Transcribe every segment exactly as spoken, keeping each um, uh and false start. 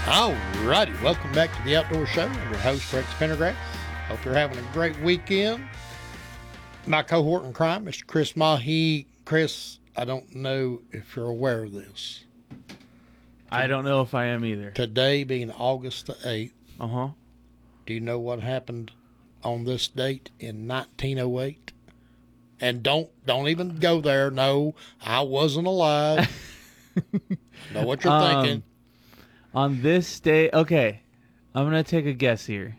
All righty, welcome back to the Outdoor Show. I'm your host, Rex Pendergrass. Hope you're having a great weekend. My cohort in crime, Mister Chris Mahi. Chris, I don't know if you're aware of this. I don't know if I am either. Today being August the eighth. Uh-huh. Do you know what happened on this date in nineteen oh eight? And don't don't even go there. No, I wasn't alive. Know what you're Um, thinking. On this day, okay, I'm gonna take a guess here.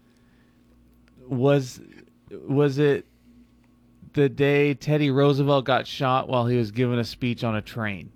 Was was it the day Teddy Roosevelt got shot while he was giving a speech on a train?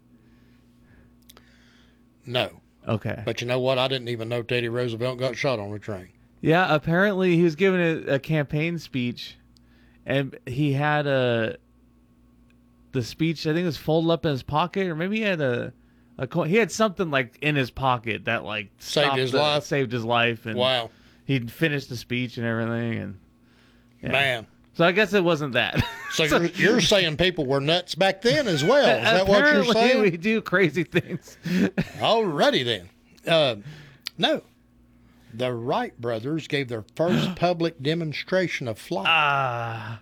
No. Okay. But you know what? I didn't even know Teddy Roosevelt got shot on a train. Yeah, apparently he was giving a, a campaign speech, and he had a the speech. I think it was folded up in his pocket, or maybe he had a. A co- he had something like in his pocket that like Saved stopped his the- life? saved his life, and Wow. he'd finished the speech and everything, and yeah. Man. So I guess it wasn't that. So you're, you're saying people were nuts back then as well. Is that what you're Apparently saying? we do crazy things. Alrighty then. Uh, no. The Wright brothers gave their first public demonstration of flight. Ah,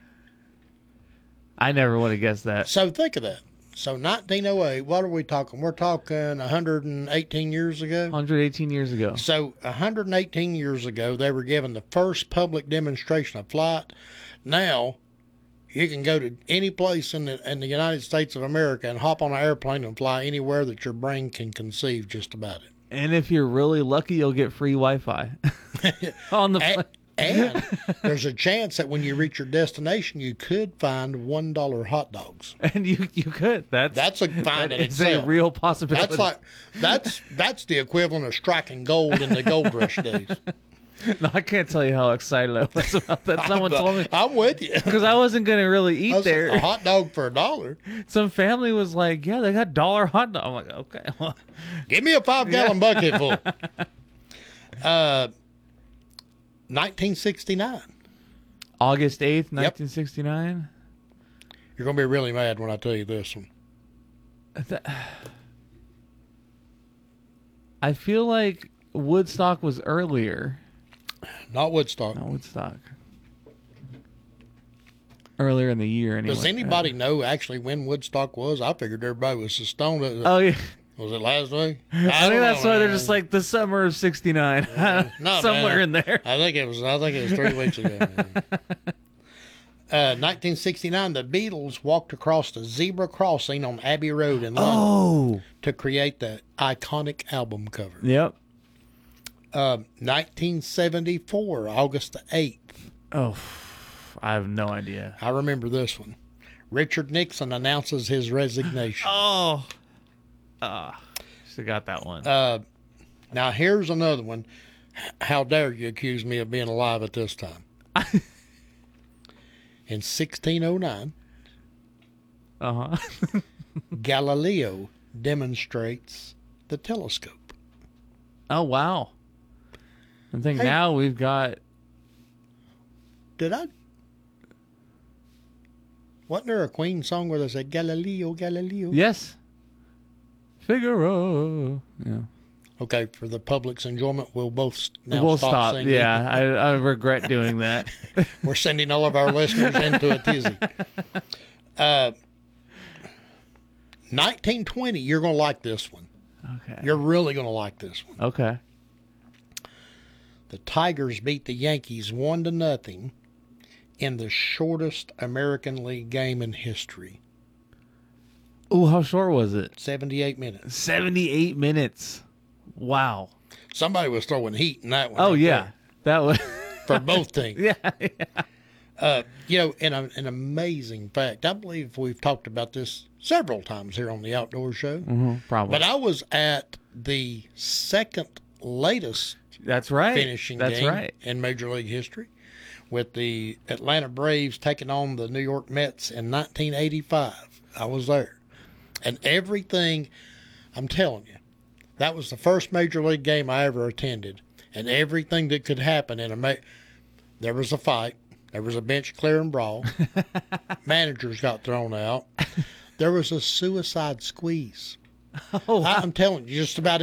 I never would have guessed that. So think of that. So nineteen oh eight, what are we talking? We're talking one hundred eighteen years ago. one hundred eighteen years ago. So one hundred eighteen years ago, they were given the first public demonstration of flight. Now, you can go to any place in the, in the United States of America and hop on an airplane and fly anywhere that your brain can conceive just about it. And if you're really lucky, you'll get free Wi-Fi on the plane. And, and there's a chance that when you reach your destination, you could find one dollar hot dogs. And you you could. That's That's a find in it's itself. a real possibility. That's like that's that's the equivalent of striking gold in the gold rush days. No, I can't tell you how excited I was about that. Someone I'm, told me I'm with you. because I wasn't gonna really eat I was- there. A hot dog for a dollar. Some family was like, "Yeah, they got dollar hot dog." I'm like, "Okay." Well, Give me a five gallon bucket full. Uh, nineteen sixty-nine. August eighth, nineteen sixty-nine. You're gonna be really mad when I tell you this one. I feel like Woodstock was earlier. Not Woodstock. Not Woodstock. Earlier in the year, anyway. Does anybody know actually when Woodstock was? I figured everybody was so stoned. Oh yeah. Was it last week? I, don't think that's know, why they're man. just like the summer of sixty-nine. No, Somewhere man. in there. I think it was. I think it was three weeks ago. uh, nineteen sixty-nine. The Beatles walked across the zebra crossing on Abbey Road in London Oh. to create the iconic album cover. Yep. Uh, nineteen seventy-four, August the eighth. Oh, I have no idea. I remember this one. Richard Nixon announces his resignation. Oh. Ah. Still got that one. Uh, now, here's another one. How dare you accuse me of being alive at this time? In sixteen oh nine, Uh-huh. Galileo demonstrates the telescope. Oh, wow. I think Hey. now we've got... Did I? Wasn't there a Queen song where they said Galileo, Galileo? Yes. Figaro. Yeah. Okay, for the public's enjoyment, we'll both now we'll stop, stop. singing. Yeah, I, I regret doing that. We're sending all of our listeners into a tizzy. Uh, nineteen twenty, you're going to like this one. Okay. You're really going to like this one. Okay. The Tigers beat the Yankees one to nothing in the shortest American League game in history. Oh, how short was it? seventy-eight minutes. seventy-eight minutes. Wow. Somebody was throwing heat in that one. Oh, right yeah. That was... there for both teams. yeah, yeah. Uh, you know, and a, an amazing fact. I believe we've talked about this several times here on the Outdoor Show. Mm-hmm, probably. But I was at the second latest That's right. finishing That's game right. in Major League history, with the Atlanta Braves taking on the New York Mets in nineteen eighty-five. I was there. And everything, I'm telling you, that was the first Major League game I ever attended. And everything that could happen in a ma- there was a fight. There was a bench clearing brawl. Managers got thrown out. There was a suicide squeeze. Oh, I, I'm telling you, just about